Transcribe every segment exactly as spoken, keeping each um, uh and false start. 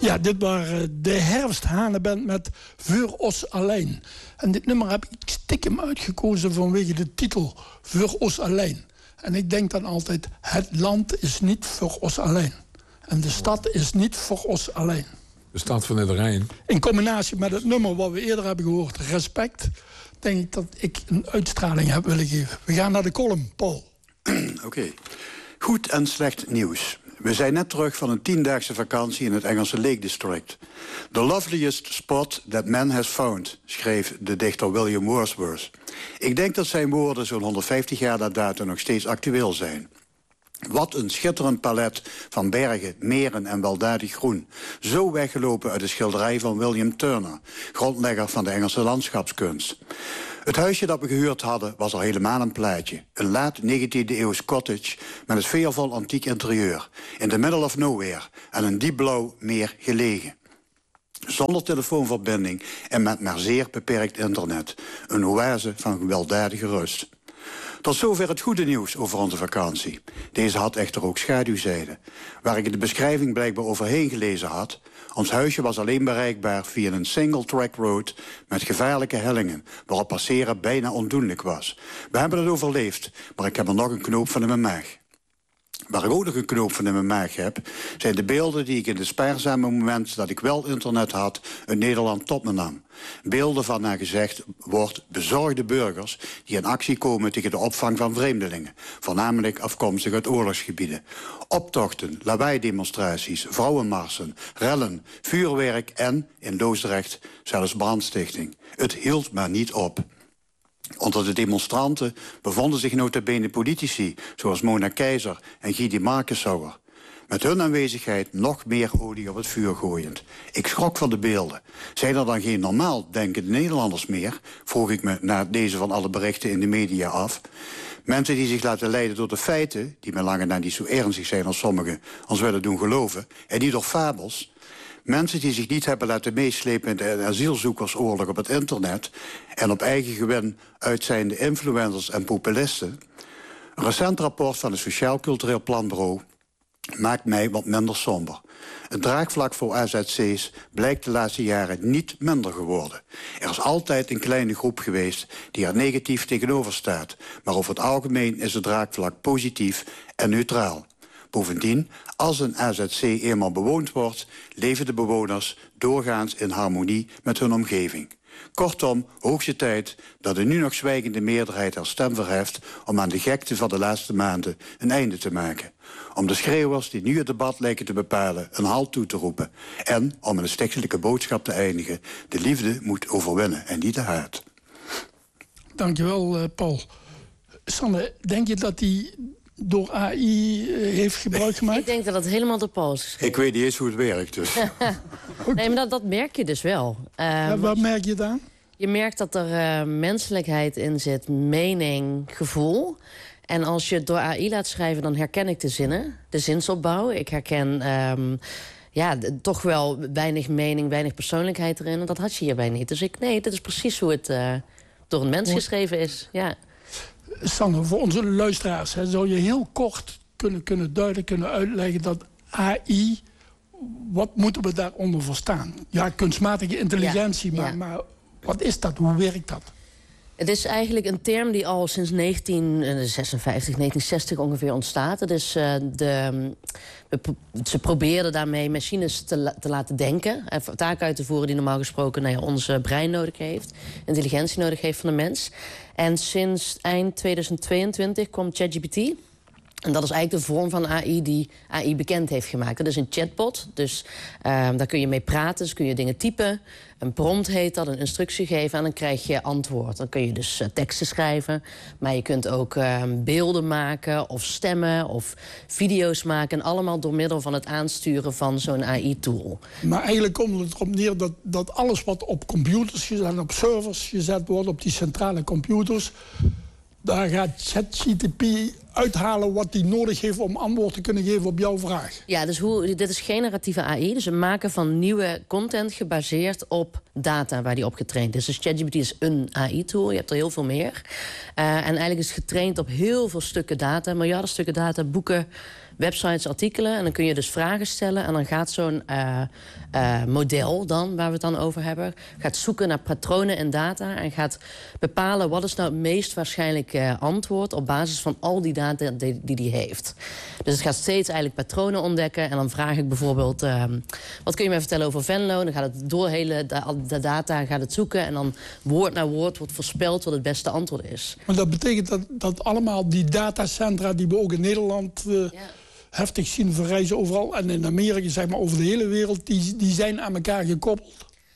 Ja, dit waren de Herfsthanenband met Voor ons alleen. En dit nummer heb ik stiekem uitgekozen vanwege de titel Voor ons alleen. En ik denk dan altijd, het land is niet voor ons alleen. En de stad is niet voor ons alleen. De stad van de Rijn. In combinatie met het nummer wat we eerder hebben gehoord, Respect, denk ik dat ik een uitstraling heb willen geven. We gaan naar de column, Paul. Oké. Okay. Goed en slecht nieuws. We zijn net terug van een tiendaagse vakantie in het Engelse Lake District. The loveliest spot that man has found, schreef de dichter William Wordsworth. Ik denk dat zijn woorden zo'n honderdvijftig jaar na dato nog steeds actueel zijn. Wat een schitterend palet van bergen, meren en weldadig groen. Zo weggelopen uit de schilderij van William Turner, grondlegger van de Engelse landschapskunst. Het huisje dat we gehuurd hadden was al helemaal een plaatje. Een laat negentiende eeuws cottage met een sfeervol antiek interieur. In the middle of nowhere en een diepblauw meer gelegen. Zonder telefoonverbinding en met maar zeer beperkt internet. Een oase van weldadige rust. Tot zover het goede nieuws over onze vakantie. Deze had echter ook schaduwzijden. Waar ik in de beschrijving blijkbaar overheen gelezen had. Ons huisje was alleen bereikbaar via een single-track road met gevaarlijke hellingen, waarop passeren bijna ondoenlijk was. We hebben het overleefd, maar ik heb er nog een knoop van in mijn maag. Waar ik ook nog een knoop van in mijn maag heb, zijn de beelden die ik in de spaarzame moment dat ik wel internet had, uit Nederland tot me nam. Beelden van, naar gezegd wordt, bezorgde burgers die in actie komen tegen de opvang van vreemdelingen, voornamelijk afkomstig uit oorlogsgebieden. Optochten, lawaai-demonstraties, vrouwenmarsen, rellen, vuurwerk en, in Loosdrecht, zelfs brandstichting. Het hield maar niet op. Onder de demonstranten bevonden zich nota bene politici, zoals Mona Keizer en Guy de Markensauer. Met hun aanwezigheid nog meer olie op het vuur gooiend. Ik schrok van de beelden. Zijn er dan geen normaal denkende Nederlanders meer? Vroeg ik me na het lezen van alle berichten in de media af. Mensen die zich laten leiden door de feiten, die men lange na niet zo ernstig zijn als sommigen ons willen doen geloven, en niet door fabels. Mensen die zich niet hebben laten meeslepen in de asielzoekersoorlog op het internet en op eigen gewin uitzijnde influencers en populisten. Een recent rapport van het Sociaal Cultureel Planbureau maakt mij wat minder somber. Het draagvlak voor A Z C's blijkt de laatste jaren niet minder geworden. Er is altijd een kleine groep geweest die er negatief tegenover staat, maar over het algemeen is het draagvlak positief en neutraal. Bovendien, als een A Z C eenmaal bewoond wordt, leven de bewoners doorgaans in harmonie met hun omgeving. Kortom, hoogste tijd dat de nu nog zwijgende meerderheid haar stem verheft om aan de gekte van de laatste maanden een einde te maken. Om de schreeuwers die nu het debat lijken te bepalen een halt toe te roepen. En om een stichtelijke boodschap te eindigen. De liefde moet overwinnen en niet de haat. Dankjewel, uh, Paul. Sanne, denk je dat die door A I heeft gebruik gemaakt? Ik denk dat dat helemaal door Paul is geschreven. Ik weet niet eens hoe het werkt, dus. Nee, maar dat, dat merk je dus wel. Uh, ja, wat merk je dan? Je merkt dat er uh, menselijkheid in zit, mening, gevoel. En als je het door A I laat schrijven, dan herken ik de zinnen, de zinsopbouw. Ik herken um, ja, d- toch wel weinig mening, weinig persoonlijkheid erin. En dat had je hierbij niet. Dus ik, nee, dit is precies hoe het uh, door een mens geschreven is. Ja. Sanne, voor onze luisteraars, hè, zou je heel kort kunnen, kunnen duidelijk kunnen uitleggen dat A I, wat moeten we daaronder verstaan? Ja, kunstmatige intelligentie, ja, maar, ja. maar wat is dat? Hoe werkt dat? Het is eigenlijk een term die al sinds negentien zesenvijftig, negentien zestig ongeveer ontstaat. Het is, uh, de, ze probeerden daarmee machines te, la, te laten denken. En taken uit te voeren die normaal gesproken nou ja, ons brein nodig heeft. Intelligentie nodig heeft van de mens. En sinds eind tweeduizend tweeëntwintig komt ChatGPT. En dat is eigenlijk de vorm van A I die A I bekend heeft gemaakt. Dat is een chatbot, dus uh, daar kun je mee praten, dus kun je dingen typen. Een prompt heet dat, een instructie geven en dan krijg je antwoord. Dan kun je dus uh, teksten schrijven, maar je kunt ook uh, beelden maken of stemmen of video's maken. En allemaal door middel van het aansturen van zo'n A I-tool. Maar eigenlijk komt het erop neer dat, dat alles wat op computers gezet, op servers gezet wordt, op die centrale computers, daar gaat ChatGPT uithalen wat hij nodig heeft om antwoord te kunnen geven op jouw vraag. Ja, dus hoe, dit is generatieve A I. Dus het maken van nieuwe content gebaseerd op data waar die op getraind is. Dus ChatGPT is een A I-tool. Je hebt er heel veel meer. Uh, en eigenlijk is het getraind op heel veel stukken data. Miljarden stukken data, boeken, websites, artikelen. En dan kun je dus vragen stellen. En dan gaat zo'n uh, uh, model dan, waar we het dan over hebben... gaat zoeken naar patronen en data... en gaat bepalen wat is nou het meest waarschijnlijke uh, antwoord... op basis van al die data die die heeft. Dus het gaat steeds eigenlijk patronen ontdekken. En dan vraag ik bijvoorbeeld... Uh, wat kun je mij vertellen over Venlo? Dan gaat het door hele de, de data gaat het zoeken... en dan woord na woord wordt voorspeld wat het beste antwoord is. Maar dat betekent dat, dat allemaal die datacentra... die we ook in Nederland uh, ja. heftig zien verrijzen overal... en in Amerika, zeg maar, over de hele wereld... die, die zijn aan elkaar gekoppeld?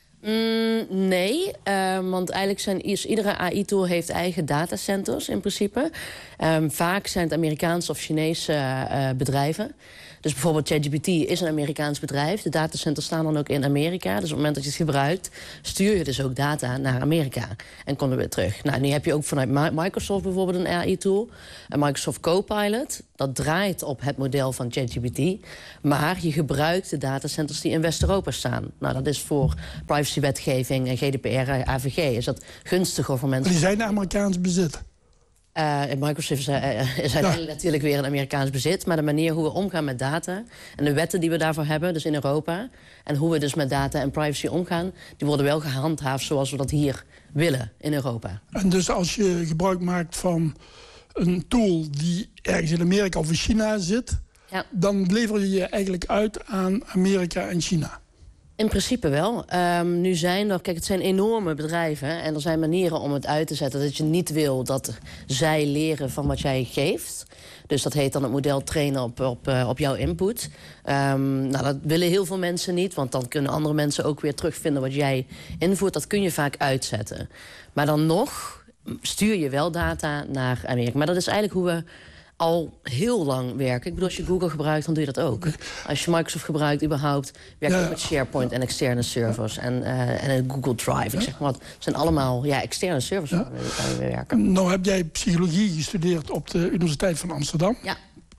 Mm, nee, uh, want eigenlijk zijn is, iedere A I-tool heeft eigen datacenters in principe. Um, vaak zijn het Amerikaanse of Chinese uh, bedrijven. Dus bijvoorbeeld ChatGPT is een Amerikaans bedrijf. De datacenters staan dan ook in Amerika. Dus op het moment dat je het gebruikt, stuur je dus ook data naar Amerika. En komt er weer terug. Nou, nu heb je ook vanuit Microsoft bijvoorbeeld een A I-tool. Een Microsoft Copilot. Dat draait op het model van ChatGPT. Maar je gebruikt de datacenters die in West-Europa staan. Nou, dat is voor privacywetgeving en G D P R, A V G. Is dat gunstiger voor mensen? Die zijn Amerikaans bezit. Uh, Microsoft is, uh, is uiteindelijk ja. natuurlijk weer een Amerikaans bezit. Maar de manier hoe we omgaan met data... en de wetten die we daarvoor hebben, dus in Europa... en hoe we dus met data en privacy omgaan... die worden wel gehandhaafd zoals we dat hier willen in Europa. En dus als je gebruik maakt van een tool... die ergens in Amerika of in China zit... Ja. dan lever je je eigenlijk uit aan Amerika en China. In principe wel. Um, nu zijn er, kijk, het zijn enorme bedrijven... en er zijn manieren om het uit te zetten... dat je niet wil dat zij leren van wat jij geeft. Dus dat heet dan het model trainen op, op, uh, op jouw input. Um, nou, dat willen heel veel mensen niet... want dan kunnen andere mensen ook weer terugvinden wat jij invoert. Dat kun je vaak uitzetten. Maar dan nog stuur je wel data naar Amerika. Maar dat is eigenlijk hoe we... al heel lang werken. Ik bedoel, als je Google gebruikt, dan doe je dat ook. Als je Microsoft gebruikt, überhaupt... werk je ja. ook met SharePoint en externe servers. En, uh, en een Google Drive. Ik zeg maar wat. Het zijn allemaal ja, externe servers ja. waar we werken. Nou heb jij psychologie gestudeerd op de Universiteit van Amsterdam. Ja.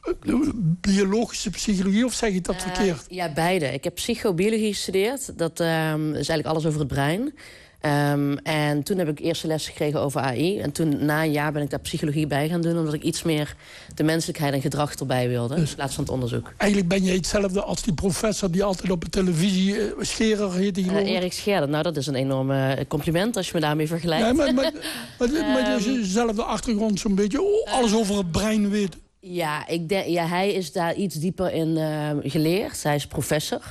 Biologische psychologie, of zeg je dat uh, verkeerd? Ja, beide. Ik heb psychobiologie gestudeerd. Dat um, is eigenlijk alles over het brein. Um, en toen heb ik eerste les gekregen over A I. En toen, na een jaar, ben ik daar psychologie bij gaan doen... omdat ik iets meer de menselijkheid en gedrag erbij wilde... dus, in plaats van het onderzoek. Eigenlijk ben je hetzelfde als die professor... die altijd op de televisie... Uh, Scherer heet die geloof ik. Uh, Erik Scherder, nou dat is een enorme compliment... als je me daarmee vergelijkt. Ja, maar maar, maar, um, maar dus dezelfde achtergrond zo'n beetje... Oh, alles uh, over het brein weet. Ja, ik denk, ja, hij is daar iets dieper in uh, geleerd. Hij is professor.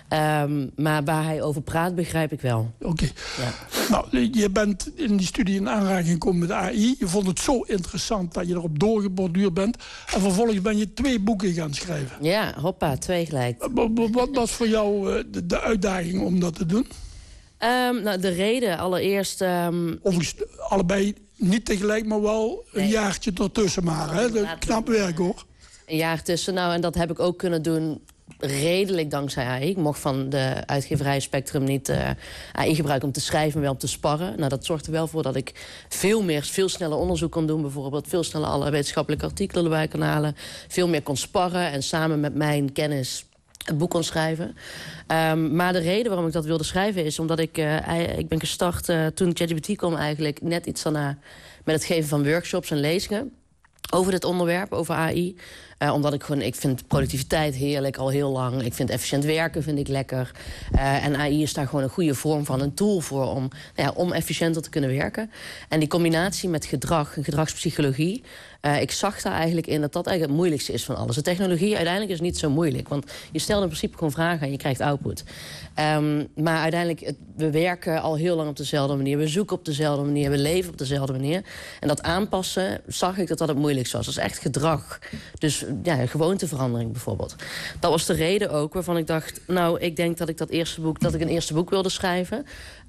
Um, maar waar hij over praat, begrijp ik wel. Oké. Okay. Ja. Nou, je bent in die studie in aanraking gekomen met A I. Je vond het zo interessant dat je erop doorgeborduurd bent. En vervolgens ben je twee boeken gaan schrijven. Ja, hoppa, twee gelijk. Wat was voor jou uh, de, de uitdaging om dat te doen? Um, nou, de reden allereerst... Um, Overigens, allebei niet tegelijk, maar wel een nee. jaartje ertussen maar. Hè? Dat knap werk, hoor. Een jaar tussen, nou, en dat heb ik ook kunnen doen... redelijk dankzij A I. Ik mocht van de uitgeverij Spectrum niet uh, A I gebruiken om te schrijven... maar wel om te sparren. Nou, dat zorgt er wel voor dat ik veel meer, veel sneller onderzoek kon doen. Bijvoorbeeld veel sneller alle wetenschappelijke artikelen erbij kon halen. Veel meer kon sparren en samen met mijn kennis... het boek kon schrijven. Um, maar de reden waarom ik dat wilde schrijven is... omdat ik, uh, ik ben gestart uh, toen ChatGPT kwam eigenlijk... net iets daarna met het geven van workshops en lezingen... over dit onderwerp, over A I. Uh, omdat ik gewoon, ik vind productiviteit heerlijk al heel lang. Ik vind efficiënt werken vind ik lekker. Uh, en A I is daar gewoon een goede vorm van, een tool voor... om, nou ja, om efficiënter te kunnen werken. En die combinatie met gedrag en gedragspsychologie... Uh, ik zag daar eigenlijk in dat dat eigenlijk het moeilijkste is van alles. De technologie uiteindelijk is niet zo moeilijk. Want je stelt in principe gewoon vragen en je krijgt output. Um, maar uiteindelijk, het, we werken al heel lang op dezelfde manier. We zoeken op dezelfde manier, we leven op dezelfde manier. En dat aanpassen, zag ik dat dat het moeilijkste was. Dat is echt gedrag. Dus ja, gewoonteverandering bijvoorbeeld. Dat was de reden ook waarvan ik dacht... nou, ik denk dat ik dat eerste boek, dat ik een eerste boek wilde schrijven.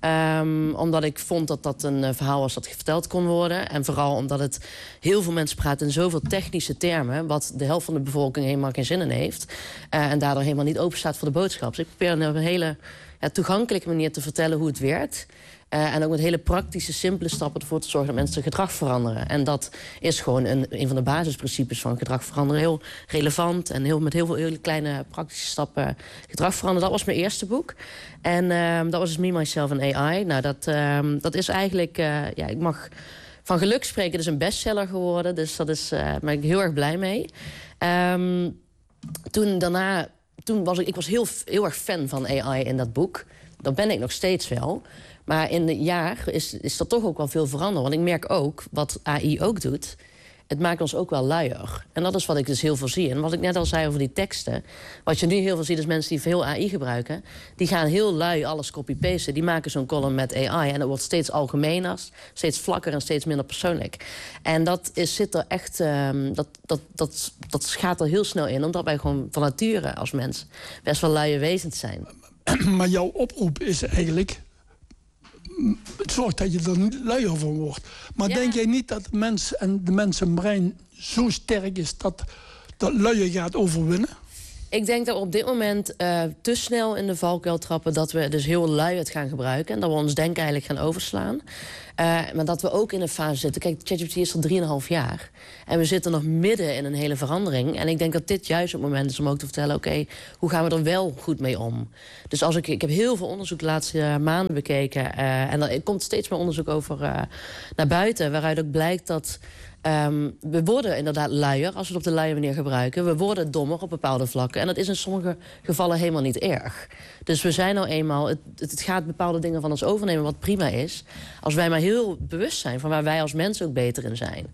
Um, omdat ik vond dat dat een uh, verhaal was dat verteld kon worden. En vooral omdat het heel veel mensen praten in zoveel technische termen... wat de helft van de bevolking helemaal geen zin in heeft. Uh, en daardoor helemaal niet open staat voor de boodschap. Dus ik probeer op een hele ja, toegankelijke manier te vertellen hoe het werkt... Uh, en ook met hele praktische, simpele stappen ervoor te zorgen... dat mensen gedrag veranderen. En dat is gewoon een, een van de basisprincipes van gedrag veranderen. Heel relevant en heel, met heel veel hele kleine praktische stappen gedrag veranderen. Dat was mijn eerste boek. En uh, dat was dus Me, Myself en A I. Nou, dat, uh, dat is eigenlijk... Uh, ja, ik mag van geluk spreken. Het is een bestseller geworden. Dus dat is, uh, daar ben ik heel erg blij mee. Um, toen daarna... Toen was ik, ik was heel, heel erg fan van A I in dat boek. Dat ben ik nog steeds wel. Maar in een jaar is, is er toch ook wel veel veranderd. Want ik merk ook, wat A I ook doet... het maakt ons ook wel luier. En dat is wat ik dus heel veel zie. En wat ik net al zei over die teksten... wat je nu heel veel ziet is mensen die veel A I gebruiken... die gaan heel lui alles copy-pasten. Die maken zo'n column met A I. En dat wordt steeds algemener, steeds vlakker en steeds minder persoonlijk. En dat is, zit er echt... Um, dat, dat, dat, dat gaat er heel snel in. Omdat wij gewoon van nature als mens best wel luie wezens zijn. Maar jouw oproep is eigenlijk... zorg dat je er niet luier van wordt. Maar ja. Denk jij niet dat de mens en de mensenbrein zo sterk is... dat dat luier gaat overwinnen? Ik denk dat we op dit moment uh, te snel in de valkuil trappen... dat we dus heel lui het gaan gebruiken... en dat we ons denken eigenlijk gaan overslaan. Uh, maar dat we ook in een fase zitten... Kijk, ChatGPT is al drieënhalf jaar. En we zitten nog midden in een hele verandering. En ik denk dat dit juist het moment is om ook te vertellen... oké, okay, hoe gaan we er wel goed mee om? Dus als ik, ik heb heel veel onderzoek de laatste maanden bekeken... Uh, en er komt steeds meer onderzoek over uh, naar buiten... waaruit ook blijkt dat... Um, we worden inderdaad luier als we het op de luie manier gebruiken. We worden dommer op bepaalde vlakken. En dat is in sommige gevallen helemaal niet erg. Dus we zijn nou eenmaal... Het, het gaat bepaalde dingen van ons overnemen, wat prima is. Als wij maar heel bewust zijn van waar wij als mensen ook beter in zijn.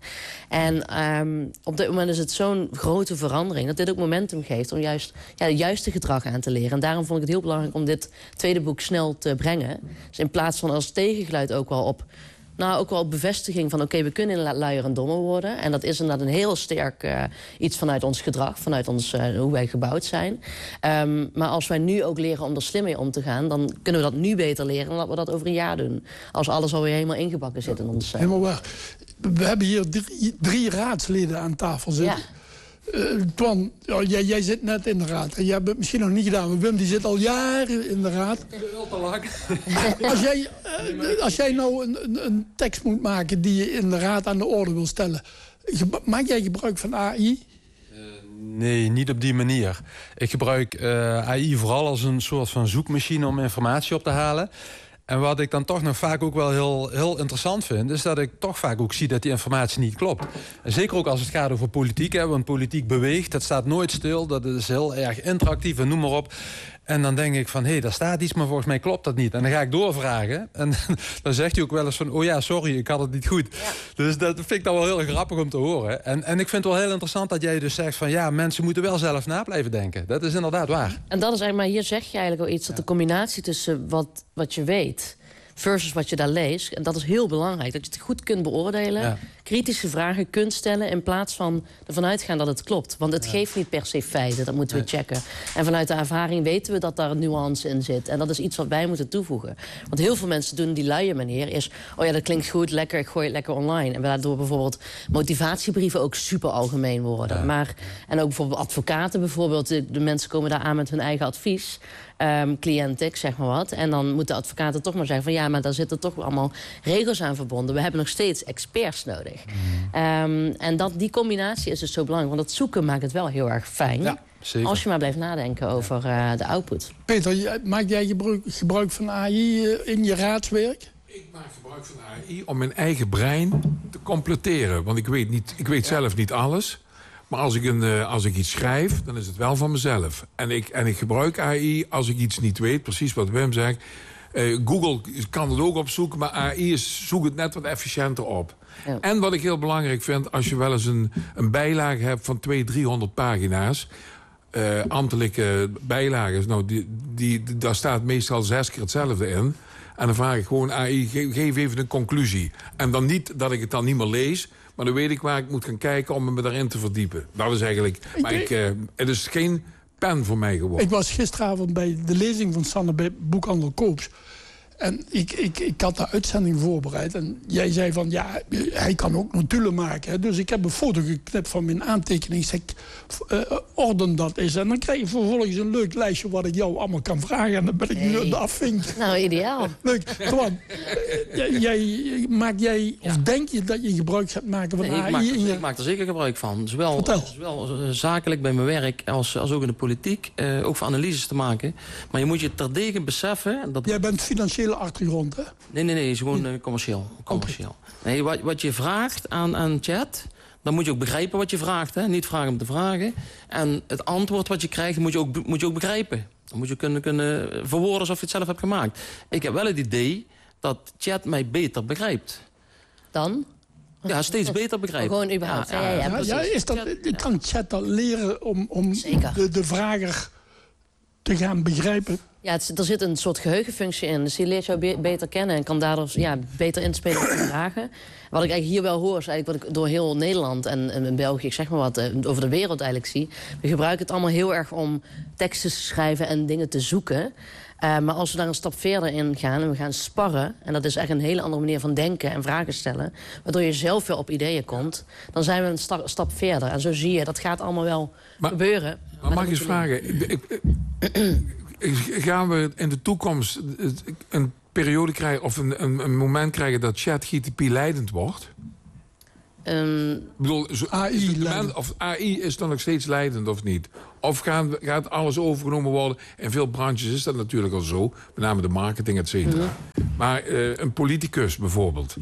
En um, op dit moment is het zo'n grote verandering... dat dit ook momentum geeft om juist ja, het juiste gedrag aan te leren. En daarom vond ik het heel belangrijk om dit tweede boek snel te brengen. Dus in plaats van als tegengeluid ook wel op... Nou, ook wel bevestiging van, oké, okay, we kunnen inderdaad luier en dommer worden. En dat is inderdaad een heel sterk uh, iets vanuit ons gedrag, vanuit ons, uh, hoe wij gebouwd zijn. Um, maar als wij nu ook leren om er slim mee om te gaan... dan kunnen we dat nu beter leren dan dat we dat over een jaar doen. Als alles alweer helemaal ingebakken zit in ons... Uh... Helemaal waar. We hebben hier drie, drie raadsleden aan tafel zitten. Ja. Uh, Twan, ja, jij, jij zit net in de raad. En jij hebt het misschien nog niet gedaan. Maar Wim die zit al jaren in de raad. Ik ben wel te lang. Als jij, uh, als jij nou een, een, een tekst moet maken die je in de raad aan de orde wil stellen... maak jij gebruik van A I? Uh, nee, niet op die manier. Ik gebruik uh, A I vooral als een soort van zoekmachine om informatie op te halen. En wat ik dan toch nog vaak ook wel heel, heel interessant vind... is dat ik toch vaak ook zie dat die informatie niet klopt. En zeker ook als het gaat over politiek. Hè, want politiek beweegt, dat staat nooit stil. Dat is heel erg interactief en noem maar op. En dan denk ik van, hé, hey, daar staat iets, maar volgens mij klopt dat niet. En dan ga ik doorvragen. En dan zegt hij ook wel eens van, oh ja, sorry, ik had het niet goed. Ja. Dus dat vind ik dan wel heel grappig om te horen. En, en ik vind het wel heel interessant dat jij dus zegt van... ja, mensen moeten wel zelf na blijven denken. Dat is inderdaad waar. En dat is eigenlijk, maar hier zeg je eigenlijk al iets... dat de combinatie tussen wat, wat je weet... versus wat je daar leest. En dat is heel belangrijk. Dat je het goed kunt beoordelen. Ja. Kritische vragen kunt stellen... in plaats van ervan uitgaan dat het klopt. Want het ja. geeft niet per se feiten. Dat moeten we nee. checken. En vanuit de ervaring weten we dat daar een nuance in zit. En dat is iets wat wij moeten toevoegen. Want heel veel mensen doen die luie manier. Is, oh ja, dat klinkt goed, lekker, ik gooi het lekker online. En waardoor bijvoorbeeld motivatiebrieven ook super algemeen worden. Ja. Maar, en ook bijvoorbeeld advocaten bijvoorbeeld. De, de mensen komen daar aan met hun eigen advies... Um, cliënten, ik zeg maar wat. En dan moet de advocaat toch maar zeggen van... ja, maar daar zitten toch allemaal regels aan verbonden. We hebben nog steeds experts nodig. Mm. Um, en dat, die combinatie is dus zo belangrijk. Want dat zoeken maakt het wel heel erg fijn. Ja, zeker. Als je maar blijft nadenken over uh, de output. Peter, maak jij gebruik, gebruik van A I uh, in je raadswerk? Ik maak gebruik van A I om mijn eigen brein te completeren. Want ik weet, niet, ik weet ja. zelf niet alles... Maar als ik, een, uh, als ik iets schrijf, dan is het wel van mezelf. En ik, en ik gebruik A I als ik iets niet weet, precies wat Wim zegt. Uh, Google kan het ook opzoeken, maar A I is, zoekt het net wat efficiënter op. Ja. En wat ik heel belangrijk vind, als je wel eens een, een bijlage hebt van tweehonderd, driehonderd pagina's... Uh, ambtelijke bijlagen, nou, die, die, daar staat meestal zes keer hetzelfde in. En dan vraag ik gewoon A I, ge, geef even een conclusie. En dan niet dat ik het dan niet meer lees... Maar dan weet ik waar ik moet gaan kijken om me daarin te verdiepen. Dat is eigenlijk... Ik maar ik, uh, het is geen pen voor mij geworden. Ik was gisteravond bij de lezing van Sanne bij Boekhandel Koops. En ik, ik, ik had de uitzending voorbereid. En jij zei van, ja, hij kan ook notulen maken. Hè. Dus ik heb een foto geknipt van mijn aantekening. Ik zeg, uh, orden dat eens. En dan krijg je vervolgens een leuk lijstje... wat ik jou allemaal kan vragen. En dan ben ik nu aan de afvink. Nou, ideaal. Leuk. Twan, uh, jij, maak jij, ja. of denk je dat je gebruik gaat maken van nee, A I? Ik maak, er, je... ik maak er zeker gebruik van. Zowel, zowel zakelijk bij mijn werk als, als ook in de politiek. Uh, ook voor analyses te maken. Maar je moet je terdege beseffen... Dat... Jij bent financiële achtergrond, hè? Nee, nee, nee. Het is gewoon uh, commercieel. commercieel. Okay. Nee, wat, wat je vraagt aan, aan chat... dan moet je ook begrijpen wat je vraagt. Hè? Niet vragen om te vragen. En het antwoord wat je krijgt, moet je ook, moet je ook begrijpen. Dan moet je kunnen, kunnen verwoorden alsof je het zelf hebt gemaakt. Ik heb wel het idee dat chat mij beter begrijpt. Dan? Ja, steeds beter begrijpt. Gewoon überhaupt. Ja, ja, ja, ja, ja, is dat, kan chat dat leren om, om de, de vrager te gaan begrijpen? Ja, het, er zit een soort geheugenfunctie in. Dus die leert jou be beter kennen en kan daardoor ja, beter inspelen op de vragen. Wat ik eigenlijk hier wel hoor, is eigenlijk wat ik door heel Nederland en, en in België, ik zeg maar wat, over de wereld eigenlijk zie. We gebruiken het allemaal heel erg om teksten te schrijven en dingen te zoeken. Uh, maar als we daar een stap verder in gaan en we gaan sparren, en dat is echt een hele andere manier van denken en vragen stellen, waardoor je zelf weer op ideeën komt, dan zijn we een sta stap verder. En zo zie je, dat gaat allemaal wel maar, gebeuren. Maar, maar mag ik eens vragen, ik, ik, gaan we in de toekomst een periode krijgen of een, een, een moment krijgen dat ChatGPT leidend wordt? Um, ik bedoel, zo, A I, moment, of A I is dan nog steeds leidend of niet? Of gaan, gaat alles overgenomen worden? In veel branches is dat natuurlijk al zo. Met name de marketing, et cetera. Mm-hmm. Maar uh, een politicus bijvoorbeeld.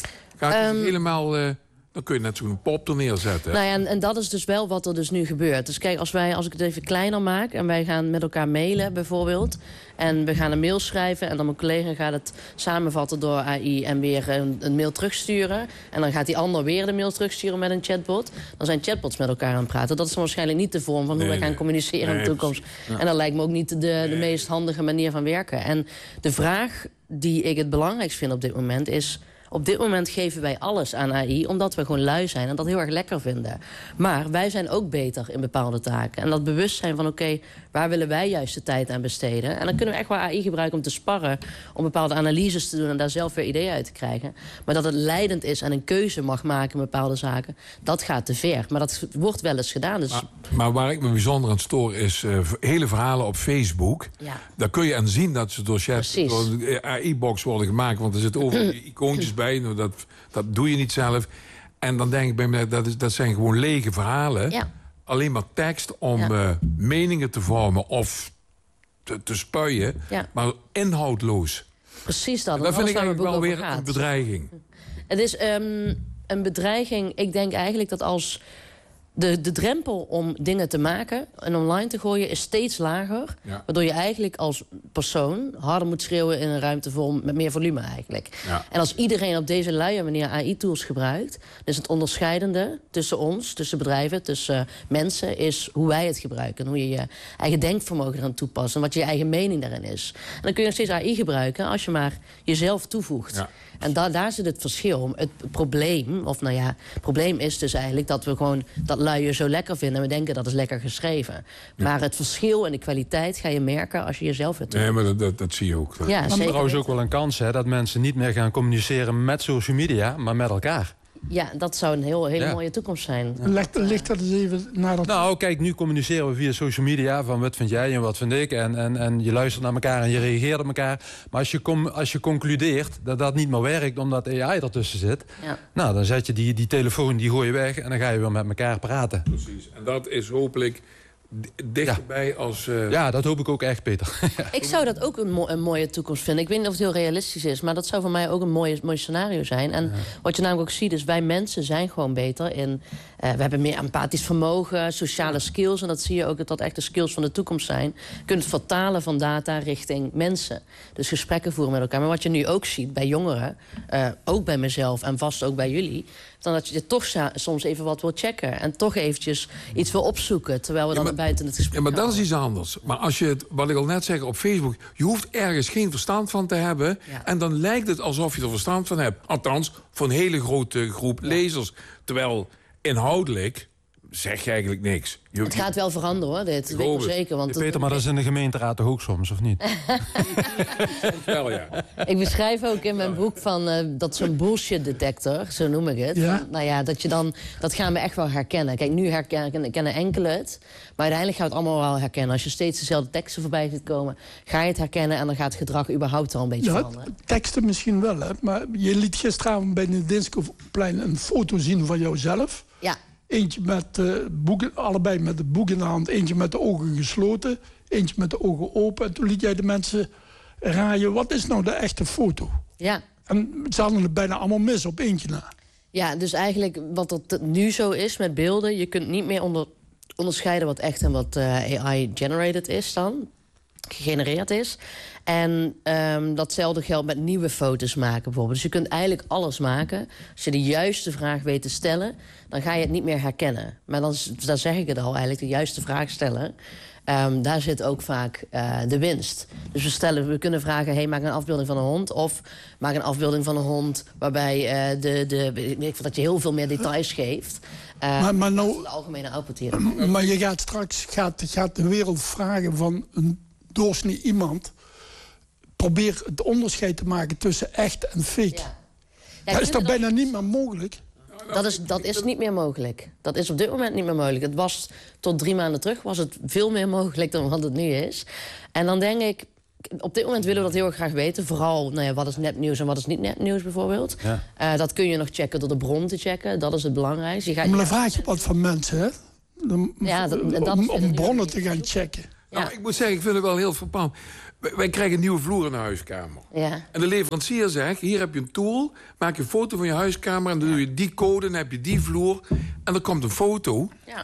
Gaat um, helemaal... Uh, dan kun je net zo'n pop er neerzetten. Nou ja, en, en dat is dus wel wat er dus nu gebeurt. Dus kijk, als, wij, als ik het even kleiner maak en wij gaan met elkaar mailen bijvoorbeeld, en we gaan een mail schrijven en dan mijn collega gaat het samenvatten door A I en weer een, een mail terugsturen. En dan gaat die ander weer de mail terugsturen met een chatbot. Dan zijn chatbots met elkaar aan het praten. Dat is waarschijnlijk niet de vorm van hoe nee, wij gaan communiceren nee, in de toekomst. Ja. En dat lijkt me ook niet de, de nee. meest handige manier van werken. En de vraag die ik het belangrijkst vind op dit moment is, op dit moment geven wij alles aan A I omdat we gewoon lui zijn en dat heel erg lekker vinden. Maar wij zijn ook beter in bepaalde taken. En dat bewustzijn van oké, okay, waar willen wij juist de tijd aan besteden? En dan kunnen we echt wel A I gebruiken om te sparren, om bepaalde analyses te doen en daar zelf weer ideeën uit te krijgen. Maar dat het leidend is en een keuze mag maken in bepaalde zaken, dat gaat te ver. Maar dat wordt wel eens gedaan. Dus... Maar, maar waar ik me bijzonder aan stoor is uh, hele verhalen op Facebook. Ja. Daar kun je aan zien dat ze door, chat, door de A I-box worden gemaakt, want er zitten overal icoontjes bij. Nou, dat, dat doe je niet zelf. En dan denk ik bij mij, dat, is, dat zijn gewoon lege verhalen. Ja. Alleen maar tekst om ja. uh, meningen te vormen of te, te spuien. Ja. Maar inhoudloos. Precies dat. En dat vind ik eigenlijk wel weer gaat. Een bedreiging. Het is um, een bedreiging. Ik denk eigenlijk dat als De, de drempel om dingen te maken en online te gooien is steeds lager. Ja. Waardoor je eigenlijk als persoon harder moet schreeuwen in een ruimte vol met meer volume eigenlijk. Ja. En als iedereen op deze luie manier A I-tools gebruikt, dus het onderscheidende tussen ons, tussen bedrijven, tussen uh, mensen, is hoe wij het gebruiken. En hoe je je eigen denkvermogen eraan toepast en wat je eigen mening daarin is. En dan kun je nog steeds A I gebruiken als je maar jezelf toevoegt. Ja. En da daar zit het verschil. Het probleem, of nou ja, het probleem is dus eigenlijk dat we gewoon dat luien zo lekker vinden. En we denken dat is lekker geschreven. Ja. Maar het verschil en de kwaliteit ga je merken als je jezelf het doet. Nee, maar dat, dat, dat zie je ook. Ja, maar trouwens ook wel een kans hè, dat mensen niet meer gaan communiceren met social media, maar met elkaar. Ja, dat zou een heel, hele ja. mooie toekomst zijn. Ja. Leg, leg dat eens even naar dat... Nou, kijk, nu communiceren we via social media van wat vind jij en wat vind ik. En, en, en je luistert naar elkaar en je reageert op elkaar. Maar als je, com als je concludeert dat dat niet meer werkt omdat A I ertussen zit, ja. nou, dan zet je die, die telefoon, die gooi je weg en dan ga je weer met elkaar praten. Precies. En dat is hopelijk dichterbij ja. als... Uh... Ja, dat hoop ik ook echt, Peter. Ik zou dat ook een, mo een mooie toekomst vinden. Ik weet niet of het heel realistisch is, maar dat zou voor mij ook een mooi, mooi scenario zijn. En ja. wat je namelijk ook ziet is, wij mensen zijn gewoon beter in... Uh, we hebben meer empathisch vermogen, sociale skills. En dat zie je ook dat dat echt de skills van de toekomst zijn. Je kunt het vertalen van data richting mensen. Dus gesprekken voeren met elkaar. Maar wat je nu ook ziet bij jongeren, uh, ook bij mezelf en vast ook bij jullie, dan dat je toch soms even wat wil checken. En toch eventjes iets wil opzoeken, terwijl we dan ja, maar, buiten het gesprek Ja, maar dat is iets anders. Maar als je het, wat ik al net zeg op Facebook, je hoeft ergens geen verstand van te hebben. Ja. En dan lijkt het alsof je er verstand van hebt. Althans, voor een hele grote groep ja. lezers. Terwijl inhoudelijk zeg je eigenlijk niks. Je, het gaat wel veranderen, hoor, dit. Weet ik zeker. Want Peter, het... maar dat is in de gemeenteraad toch ook soms, of niet? Wel, ja. Ik beschrijf ook in mijn boek van uh, dat zo'n bullshit detector, zo noem ik het. Ja? Van, nou ja, dat je dan, dat gaan we echt wel herkennen. Kijk, nu herkennen, kennen enkele het, maar uiteindelijk gaan we het allemaal wel herkennen. Als je steeds dezelfde teksten voorbij ziet komen, ga je het herkennen en dan gaat het gedrag überhaupt al een beetje ja, veranderen. Teksten misschien wel, hè? Maar je liet gisteravond bij de Dinskoplein een foto zien van jouzelf. Ja. Eentje met uh, boeken, allebei met het boek in de hand. Eentje met de ogen gesloten, eentje met de ogen open. En toen liet jij de mensen raaien, wat is nou de echte foto? Ja. En ze hadden het bijna allemaal mis op eentje na. Ja, dus eigenlijk wat het nu zo is met beelden... je kunt niet meer onder, onderscheiden wat echt en wat uh, A I-generated is dan. Gegenereerd is. En um, datzelfde geldt met nieuwe foto's maken bijvoorbeeld. Dus je kunt eigenlijk alles maken. Als je de juiste vraag weet te stellen... dan ga je het niet meer herkennen. Maar dan, dan zeg ik het al eigenlijk, de juiste vraag stellen... Um, daar zit ook vaak uh, de winst. Dus we, stellen, we kunnen vragen, hey, maak een afbeelding van een hond... of maak een afbeelding van een hond... waarbij uh, de, de, ik dat je heel veel meer details geeft. Uh, maar, maar, nou, de algemene output maar je gaat straks gaat, gaat de wereld vragen van een doorsnee iemand... probeer het onderscheid te maken tussen echt en fake. Ja. Ja, dat is toch bijna dat... niet meer mogelijk? Dat is, dat is niet meer mogelijk. Dat is op dit moment niet meer mogelijk. Het was tot drie maanden terug was het veel meer mogelijk dan wat het nu is. En dan denk ik, op dit moment willen we dat heel erg graag weten. Vooral, nou ja, wat is nepnieuws en wat is niet nepnieuws bijvoorbeeld. Ja. Uh, dat kun je nog checken door de bron te checken. Dat is het belangrijkste. Je gaat, maar dan vraag je wat van mensen, hè? Dan, ja, dat, dat om, om bronnen te gaan checken. Ja. Nou, ik moet zeggen, ik vind het wel heel verpand. Wij krijgen een nieuwe vloer in de huiskamer. Ja. En de leverancier zegt, hier heb je een tool... maak je een foto van je huiskamer en dan doe je die code... en dan heb je die vloer. En er komt een foto ja.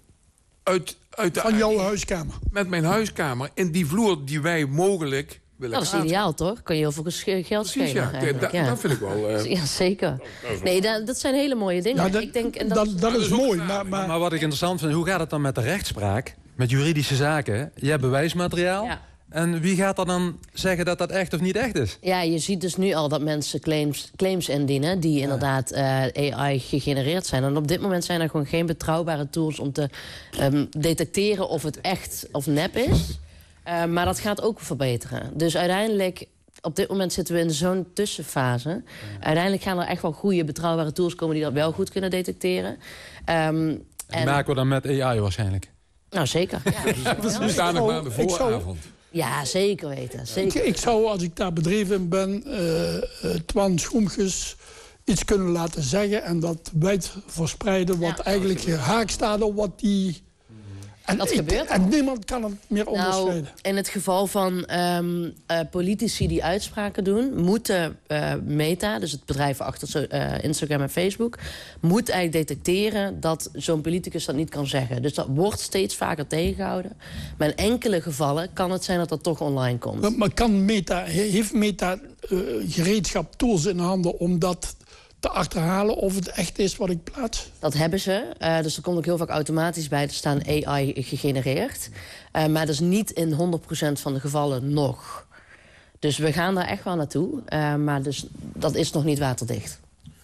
uit, uit de van jouw huiskamer. Met mijn huiskamer. En die vloer die wij mogelijk willen Dat is kaarten. Ideaal, toch? Kan je heel veel geld schelen. Ja, da, ja, dat vind ik wel... Uh... Ja, zeker. Nee, dat, dat zijn hele mooie dingen. Ja, dat, ik denk, en dat, dat, dat is mooi, maar, maar... Maar wat ik interessant vind, hoe gaat het dan met de rechtspraak? Met juridische zaken? Je hebt bewijsmateriaal... Ja. En wie gaat er dan zeggen dat dat echt of niet echt is? Ja, je ziet dus nu al dat mensen claims, claims indienen... die ja. inderdaad uh, A I gegenereerd zijn. En op dit moment zijn er gewoon geen betrouwbare tools... om te um, detecteren of het echt of nep is. Uh, maar dat gaat ook verbeteren. Dus uiteindelijk... Op dit moment zitten we in zo'n tussenfase. Ja. Uiteindelijk gaan er echt wel goede, betrouwbare tools komen... die dat wel goed kunnen detecteren. Um, en en... maken we dan met A I waarschijnlijk? Nou, zeker. Ja. We staan nog maar aan de vooravond. Ja, zeker weten. Zeker. Ik, ik zou, als ik daar bedreven in ben, uh, uh, Twan Schoemkes iets kunnen laten zeggen... en dat wijd verspreiden wat ja. eigenlijk haak staat op wat die... En, dat ik, gebeurt en niemand kan het meer onderscheiden. Nou, in het geval van um, uh, politici die uitspraken doen... moeten uh, Meta, dus het bedrijf achter uh, Instagram en Facebook... moet eigenlijk detecteren dat zo'n politicus dat niet kan zeggen. Dus dat wordt steeds vaker tegengehouden. Maar in enkele gevallen kan het zijn dat dat toch online komt. Maar, maar kan Meta, heeft Meta uh, gereedschap, tools in handen om dat... te achterhalen of het echt is wat ik plaats? Dat hebben ze. Uh, dus er komt ook heel vaak automatisch bij te staan A I gegenereerd. Uh, maar dat is niet in honderd procent van de gevallen nog. Dus we gaan daar echt wel naartoe. Uh, maar dus, dat is nog niet waterdicht.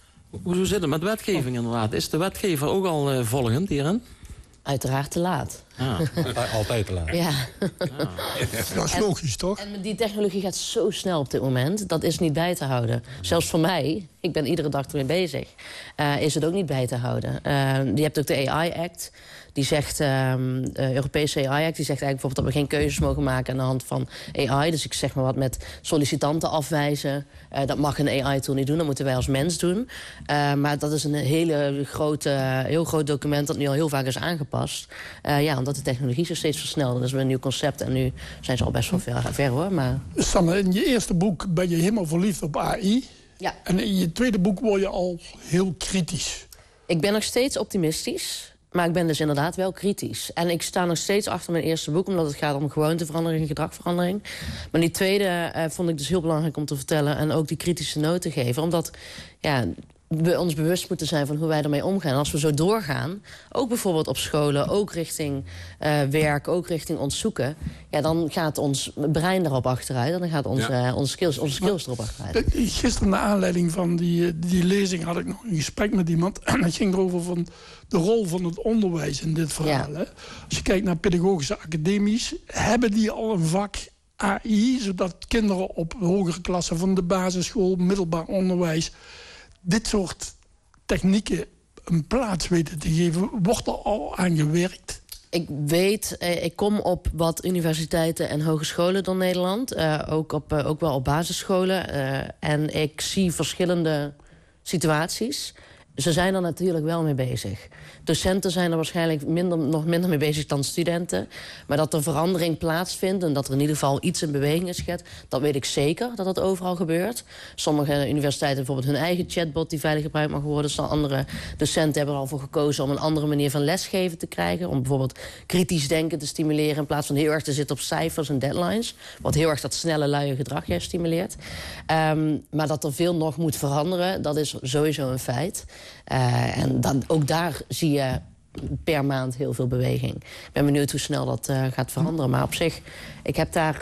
Hoe zit het met wetgeving inderdaad? Is de wetgever ook al uh, volgend hierin? Uiteraard te laat. Ja. Altijd te laat. Ja. ja. Dat is logisch, toch? En die technologie gaat zo snel op dit moment. Dat is niet bij te houden. Zelfs voor mij, ik ben iedere dag ermee bezig... Uh, is het ook niet bij te houden. Uh, je hebt ook de A I-act. Die zegt, um, de Europese A I-act, die zegt eigenlijk bijvoorbeeld... dat we geen keuzes mogen maken aan de hand van A I. Dus ik zeg maar wat met sollicitanten afwijzen. Uh, dat mag een A I-tool niet doen, dat moeten wij als mens doen. Uh, maar dat is een hele grote, heel groot document... dat nu al heel vaak is aangepast. Uh, ja, omdat de technologie zo steeds versnelt. Dat is weer een nieuw concept en nu zijn ze al best wel ver, ver hoor. Maar... Sanne, in je eerste boek ben je helemaal verliefd op A I. Ja. En in je tweede boek word je al heel kritisch. Ik ben nog steeds optimistisch... Maar ik ben dus inderdaad wel kritisch. En ik sta nog steeds achter mijn eerste boek... omdat het gaat om gewoonteverandering en gedragverandering. Maar die tweede uh, vond ik dus heel belangrijk om te vertellen... en ook die kritische noot te geven. Omdat ja, we ons bewust moeten zijn van hoe wij ermee omgaan. En als we zo doorgaan, ook bijvoorbeeld op scholen... ook richting uh, werk, ook richting ons zoeken... ja, dan gaat ons brein erop achteruit... en dan gaat onze, ja. uh, onze skills, onze skills erop achteruit. Gisteren, naar aanleiding van die, die lezing... had ik nog een gesprek met iemand... en dat ging erover van de rol van het onderwijs in dit verhaal. Ja. Hè? Als je kijkt naar pedagogische academies... hebben die al een vak A I... zodat kinderen op hogere klassen van de basisschool... middelbaar onderwijs... dit soort technieken een plaats weten te geven. Wordt er al aan gewerkt? Ik weet, eh, ik kom op wat universiteiten en hogescholen door Nederland. Uh, ook, op, uh, ook wel op basisscholen. Uh, en ik zie verschillende situaties. Dus ze zijn er natuurlijk wel mee bezig. Docenten zijn er waarschijnlijk minder, nog minder mee bezig dan studenten. Maar dat er verandering plaatsvindt en dat er in ieder geval iets in beweging is gezet, dat weet ik zeker, dat dat overal gebeurt. Sommige universiteiten hebben bijvoorbeeld hun eigen chatbot die veilig gebruikt mag worden. Dus andere docenten hebben er al voor gekozen om een andere manier van lesgeven te krijgen. Om bijvoorbeeld kritisch denken te stimuleren in plaats van heel erg te zitten op cijfers en deadlines. Wat heel erg dat snelle, luie gedrag juist stimuleert. Um, maar dat er veel nog moet veranderen, dat is sowieso een feit. Uh, en dan, ook daar zie je per maand heel veel beweging. Ik ben benieuwd hoe snel dat uh, gaat veranderen. Maar op zich, ik heb daar,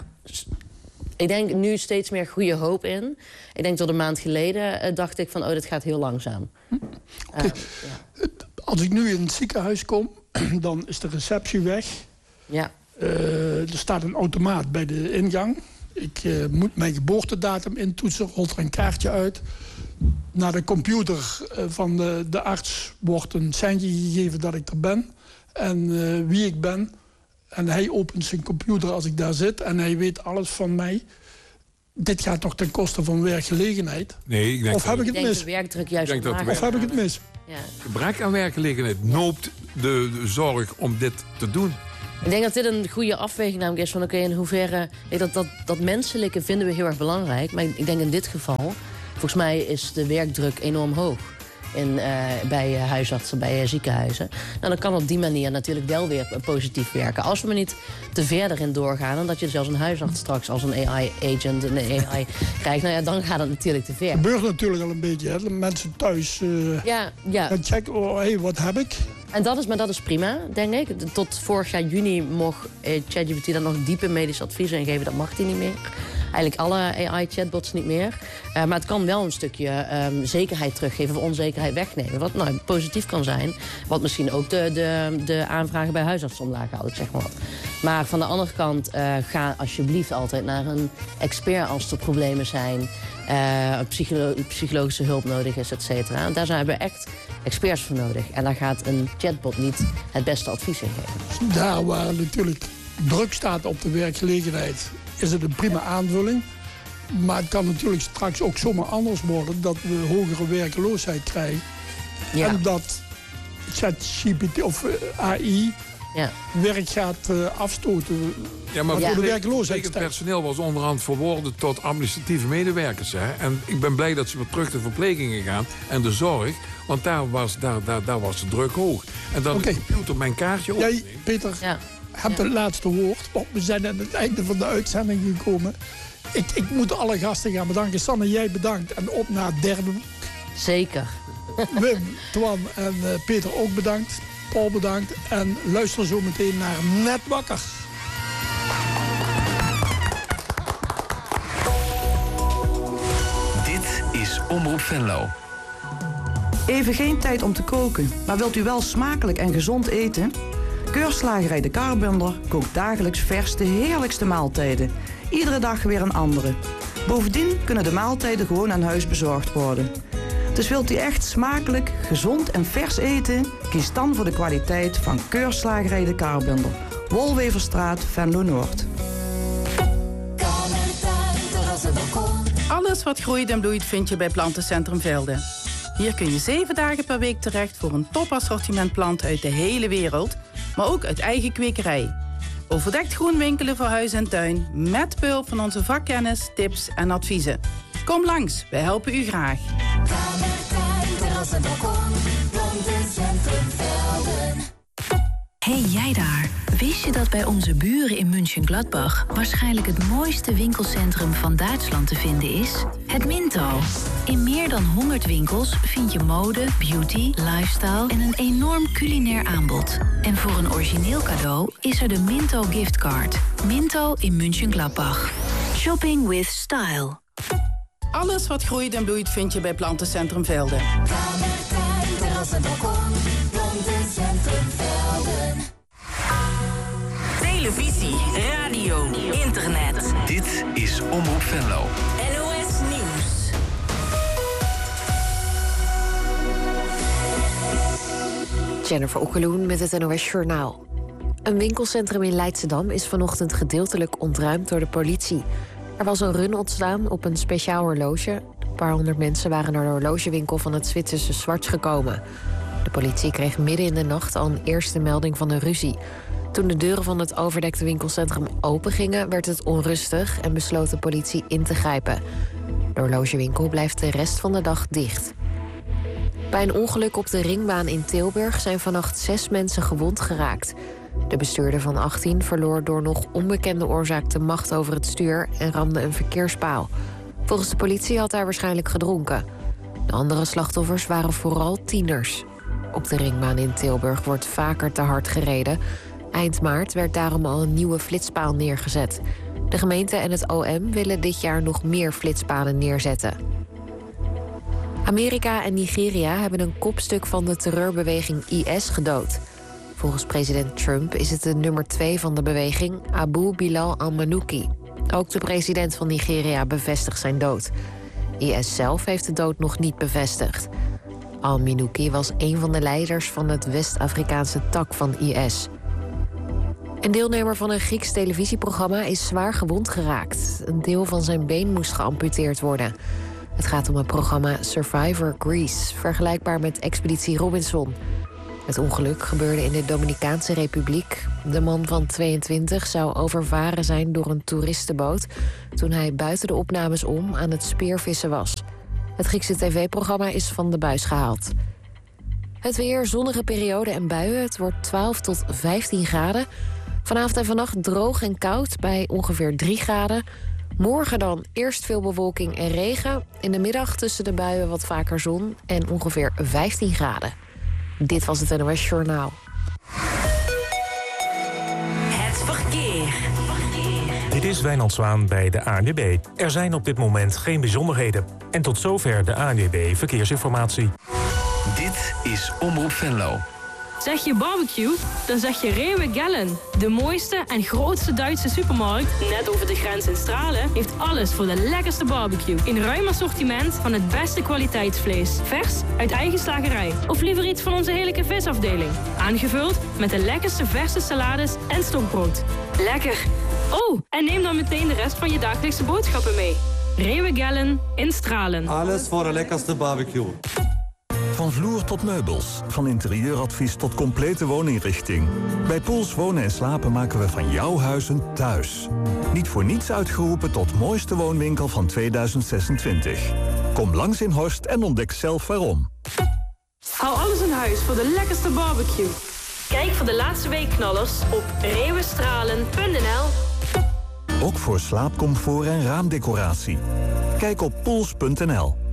ik denk nu steeds meer goede hoop in. Ik denk tot een maand geleden uh, dacht ik van, oh, dit gaat heel langzaam. Okay. Uh, ja. Als ik nu in het ziekenhuis kom, dan is de receptie weg. Ja. Uh, er staat een automaat bij de ingang. Ik uh, moet mijn geboortedatum intoetsen, rolt er een kaartje uit. Naar de computer van de, de arts wordt een seintje gegeven dat ik er ben. En uh, wie ik ben. En hij opent zijn computer als ik daar zit. En hij weet alles van mij. Dit gaat toch ten koste van werkgelegenheid? Nee, ik denk of heb ik het denk mis? De werkdruk juist ik denk dat of heb ik het mis? Ja. Gebrek aan werkgelegenheid noopt de, de zorg om dit te doen. Ik denk dat dit een goede afweging namelijk is van oké, okay, in hoeverre dat, dat, dat menselijke vinden we heel erg belangrijk. Maar ik denk in dit geval, volgens mij is de werkdruk enorm hoog in, uh, bij uh, huisartsen, bij uh, ziekenhuizen. Nou, dan kan op die manier natuurlijk wel weer uh, positief werken. Als we maar niet te verder in doorgaan, dan dat je zelfs een huisarts straks als een A I-agent, een A I krijgt, nou ja, dan gaat het natuurlijk te ver. Het gebeurt natuurlijk al een beetje, hè? Mensen thuis uh, ja, ja. dan checken, oh, hé, hey, wat heb ik? En dat is, maar dat is prima, denk ik. Tot vorig jaar juni mocht eh, ChatGPT dan nog diepe medische adviezen ingeven. Dat mag die niet meer. Eigenlijk alle A I-chatbots niet meer. Uh, maar het kan wel een stukje um, zekerheid teruggeven of onzekerheid wegnemen. Wat nou positief kan zijn. Wat misschien ook de, de, de aanvragen bij huisartsen omlaag haalt, ik zeg maar wat. Maar van de andere kant, uh, ga alsjeblieft altijd naar een expert als er problemen zijn. Uh, psycholo psychologische hulp nodig is, et cetera. En daar zijn we echt experts voor nodig. En daar gaat een chatbot niet het beste advies in geven. Daar waar natuurlijk druk staat op de werkgelegenheid, is het een prima aanvulling. Maar het kan natuurlijk straks ook zomaar anders worden, dat we hogere werkloosheid krijgen. Ja. En dat ChatGPT of A I ja. werk gaat uh, afstoten. Ja, maar voor ja. de werkloosheid. Het personeel was onderhand verworden tot administratieve medewerkers. Hè? En ik ben blij dat ze weer terug de verplegingen gaan en de zorg. Want daar was, daar, daar, daar was de druk hoog. En dan okay. de computer mijn kaartje op. Jij, Peter, ja. hebt ja. het laatste woord. Want we zijn aan het einde van de uitzending gekomen. Ik, ik moet alle gasten gaan bedanken. Sanne, jij bedankt. En op naar het derde boek. Zeker. Wim, Twan en uh, Peter ook bedankt. Paul bedankt. En luister zo meteen naar Net Wakker. Dit is Omroep Venlo. Even geen tijd om te koken, maar wilt u wel smakelijk en gezond eten? Keurslagerij De Karbunner kookt dagelijks vers de heerlijkste maaltijden. Iedere dag weer een andere. Bovendien kunnen de maaltijden gewoon aan huis bezorgd worden. Dus wilt u echt smakelijk, gezond en vers eten? Kies dan voor de kwaliteit van Keurslagerij De Karbunner. Wolweverstraat, Venlo Noord. Alles wat groeit en bloeit vind je bij Plantencentrum Velden. Hier kun je zeven dagen per week terecht voor een topassortiment planten uit de hele wereld, maar ook uit eigen kwekerij. Overdekt groen winkelen voor huis en tuin, met behulp van onze vakkennis, tips en adviezen. Kom langs, wij helpen u graag. Hey jij daar, wist je dat bij onze buren in München-Gladbach waarschijnlijk het mooiste winkelcentrum van Duitsland te vinden is? Het Minto. In meer dan honderd winkels vind je mode, beauty, lifestyle en een enorm culinair aanbod. En voor een origineel cadeau is er de Minto giftcard. Minto in München-Gladbach. Shopping with style. Alles wat groeit en bloeit vind je bij Plantencentrum Velden. Televisie, radio, internet. Dit is Omroep Venlo. N O S Nieuws. Jennifer Okkeloen met het N O S Journaal. Een winkelcentrum in Leidschendam is vanochtend gedeeltelijk ontruimd door de politie. Er was een run ontstaan op een speciaal horloge. De Een paar honderd mensen waren naar de horlogewinkel van het Zwitserse Schwarz gekomen. De politie kreeg midden in de nacht al een eerste melding van een ruzie. Toen de deuren van het overdekte winkelcentrum opengingen, werd het onrustig en besloot de politie in te grijpen. De horlogewinkel blijft de rest van de dag dicht. Bij een ongeluk op de ringbaan in Tilburg zijn vannacht zes mensen gewond geraakt. De bestuurder van achttien verloor door nog onbekende oorzaak de macht over het stuur en ramde een verkeerspaal. Volgens de politie had hij waarschijnlijk gedronken. De andere slachtoffers waren vooral tieners. Op de ringbaan in Tilburg wordt vaker te hard gereden. Eind maart werd daarom al een nieuwe flitspaal neergezet. De gemeente en het O M willen dit jaar nog meer flitspalen neerzetten. Amerika en Nigeria hebben een kopstuk van de terreurbeweging I S gedood. Volgens president Trump is het de nummer twee van de beweging, Abu Bilal al-Manouki. Ook de president van Nigeria bevestigt zijn dood. I S zelf heeft de dood nog niet bevestigd. Al-Manouki was een van de leiders van het West-Afrikaanse tak van I S. Een deelnemer van een Grieks televisieprogramma is zwaar gewond geraakt. Een deel van zijn been moest geamputeerd worden. Het gaat om het programma Survivor Greece, vergelijkbaar met Expeditie Robinson. Het ongeluk gebeurde in de Dominicaanse Republiek. De man van tweeëntwintig zou overvaren zijn door een toeristenboot toen hij buiten de opnames om aan het speervissen was. Het Griekse tv-programma is van de buis gehaald. Het weer, zonnige periode en buien. Het wordt twaalf tot vijftien graden. Vanavond en vannacht droog en koud bij ongeveer drie graden. Morgen dan eerst veel bewolking en regen. In de middag tussen de buien wat vaker zon en ongeveer vijftien graden. Dit was het N O S Journaal. Het verkeer. Dit is Wijnand Zwaan bij de A N W B. Er zijn op dit moment geen bijzonderheden. En tot zover de A N W B Verkeersinformatie. Dit is Omroep Venlo. Zeg je barbecue, dan zeg je Rewe Gellen. De mooiste en grootste Duitse supermarkt, net over de grens in Stralen, heeft alles voor de lekkerste barbecue. In ruim assortiment van het beste kwaliteitsvlees. Vers uit eigen slagerij. Of liever iets van onze heerlijke visafdeling. Aangevuld met de lekkerste verse salades en stokbrood. Lekker! Oh, en neem dan meteen de rest van je dagelijkse boodschappen mee. Rewe Gellen in Stralen. Alles voor de lekkerste barbecue. Van vloer tot meubels, van interieuradvies tot complete wooninrichting. Bij Poels Wonen en Slapen maken we van jouw huis een thuis. Niet voor niets uitgeroepen tot mooiste woonwinkel van tweeduizend zesentwintig. Kom langs in Horst en ontdek zelf waarom. Hou alles in huis voor de lekkerste barbecue. Kijk voor de laatste weekknallers op rewestralen punt n l. Ook voor slaapcomfort en raamdecoratie. Kijk op poels punt n l.